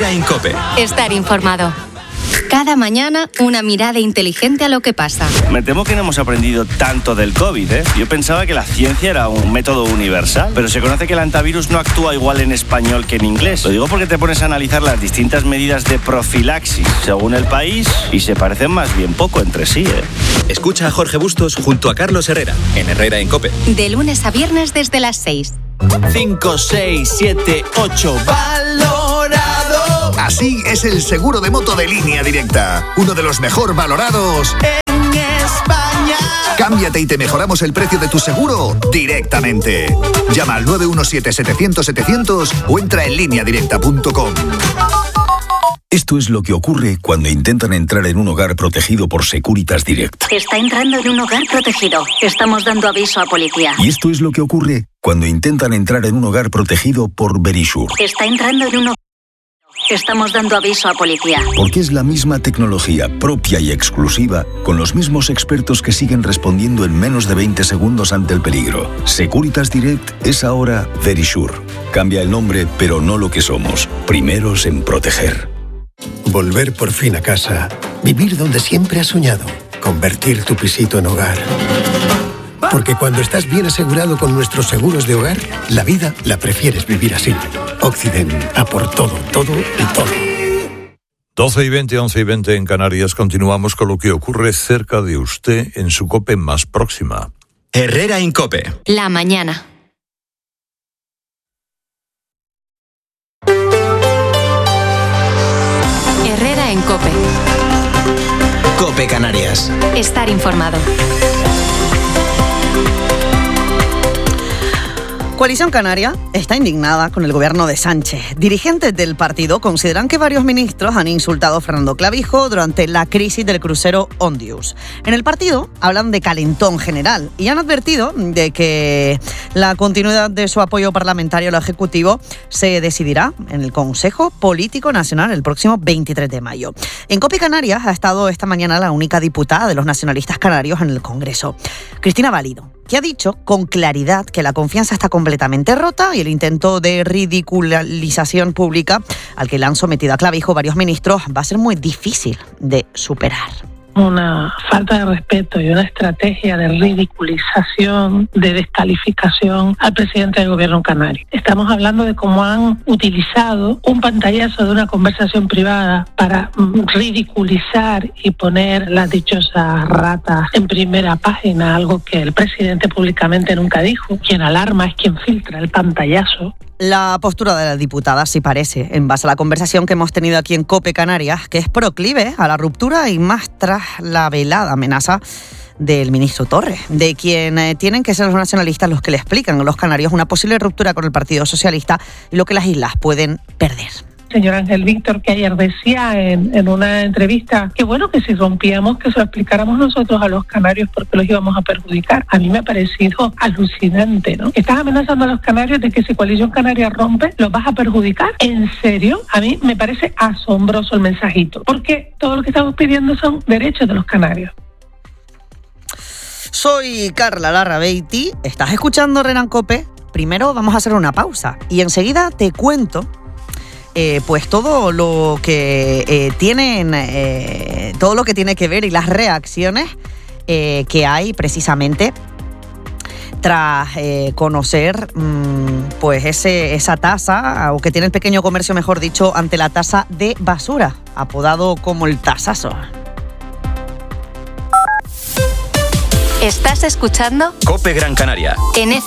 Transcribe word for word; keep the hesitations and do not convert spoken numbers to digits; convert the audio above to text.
Herrera en COPE. Estar informado. Cada mañana, una mirada inteligente a lo que pasa. Me temo que no hemos aprendido tanto del COVID, ¿eh? Yo pensaba que la ciencia era un método universal, pero se conoce que el antivirus no actúa igual en español que en inglés. Lo digo porque te pones a analizar las distintas medidas de profilaxis según el país y se parecen más bien poco entre sí, ¿eh? Escucha a Jorge Bustos junto a Carlos Herrera, en Herrera en COPE. De lunes a viernes desde las seis. cinco, seis, siete, ocho. ¡Valorado! Así es el seguro de moto de Línea Directa. Uno de los mejor valorados en España. Cámbiate y te mejoramos el precio de tu seguro directamente. Llama al nueve uno siete, setecientos, setecientos o entra en línea directa punto com. Esto es lo que ocurre cuando intentan entrar en un hogar protegido por Securitas Direct. Está entrando en un hogar protegido. Estamos dando aviso a policía. Y esto es lo que ocurre cuando intentan entrar en un hogar protegido por Verisure. Está entrando en un hogar. Estamos dando aviso a policía. Porque es la misma tecnología propia y exclusiva, con los mismos expertos que siguen respondiendo en menos de veinte segundos ante el peligro. Securitas Direct es ahora Verisure. Cambia el nombre, pero no lo que somos. Primeros en proteger. Volver por fin a casa. Vivir donde siempre has soñado. Convertir tu pisito en hogar. Porque cuando estás bien asegurado con nuestros seguros de hogar, la vida la prefieres vivir así. Occident, a por todo, todo y todo. doce y veinte, once y veinte en Canarias. Continuamos con lo que ocurre cerca de usted en su COPE más próxima. Herrera en COPE. La mañana. Herrera en COPE. COPE Canarias. Estar informado. Coalición Canaria está indignada con el gobierno de Sánchez. Dirigentes del partido consideran que varios ministros han insultado a Fernando Clavijo durante la crisis del crucero Ondius. En el partido hablan de calentón general y han advertido de que la continuidad de su apoyo parlamentario al Ejecutivo se decidirá en el Consejo Político Nacional el próximo veintitrés de mayo. En COPE Canarias ha estado esta mañana la única diputada de los nacionalistas canarios en el Congreso, Cristina Valido, que ha dicho con claridad que la confianza está completamente rota y el intento de ridiculización pública al que le han sometido a Clavijo varios ministros va a ser muy difícil de superar. Una falta de respeto y una estrategia de ridiculización, de descalificación al presidente del gobierno canario. Estamos hablando de cómo han utilizado un pantallazo de una conversación privada para ridiculizar y poner las dichosas ratas en primera página, algo que el presidente públicamente nunca dijo. Quien alarma es quien filtra el pantallazo. La postura de la diputada sí parece, en base a la conversación que hemos tenido aquí en COPE Canarias, que es proclive a la ruptura y más tras la velada amenaza del ministro Torres, de quien eh, tienen que ser los nacionalistas los que le explican a los canarios una posible ruptura con el Partido Socialista y lo que las islas pueden perder. Señor Ángel Víctor, que ayer decía en, en una entrevista que bueno, que si rompíamos, que se lo explicáramos nosotros a los canarios porque los íbamos a perjudicar. A mí me ha parecido alucinante, ¿no? Estás amenazando a los canarios de que si Coalición Canaria rompe, los vas a perjudicar. ¿En serio? A mí me parece asombroso el mensajito, porque todo lo que estamos pidiendo son derechos de los canarios. Soy Carla Larrabeiti, estás escuchando Renan COPE. Primero vamos a hacer una pausa y enseguida te cuento Eh, pues todo lo que eh, tienen, eh, todo lo que tiene que ver y las reacciones eh, que hay precisamente tras eh, conocer mmm, pues ese, esa tasa, o que tiene el pequeño comercio, mejor dicho, ante la tasa de basura, apodado como el tasazo. ¿Estás escuchando? COPE Gran Canaria. En F